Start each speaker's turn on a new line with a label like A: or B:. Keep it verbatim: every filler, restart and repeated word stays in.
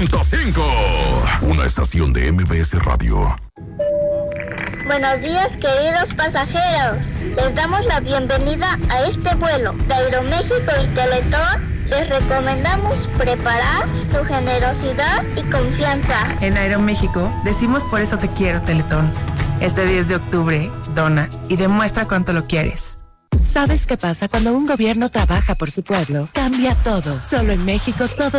A: punto cinco. Una estación de M B S Radio.
B: Buenos días, queridos pasajeros. Les damos la bienvenida a este vuelo de Aeroméxico y Teletón. Les recomendamos preparar su generosidad y confianza.
C: En Aeroméxico decimos por eso te quiero, Teletón. Este diez de octubre, dona y demuestra cuánto lo quieres.
D: ¿Sabes qué pasa cuando un gobierno trabaja por su pueblo? Cambia todo. Solo en México todo